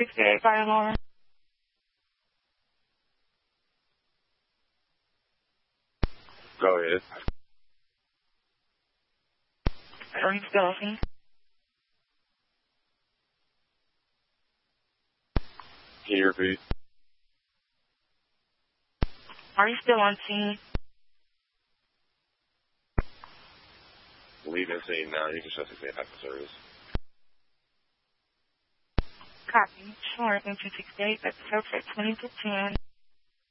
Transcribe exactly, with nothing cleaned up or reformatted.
sixty-eight fire alarm. Go ahead. Are you still on scene? Can you repeat? Are you still on scene? Leaving scene now. You can shut the scene after service. Copy. Sure, thank you, sixty-eight. That's perfect. twenty to ten.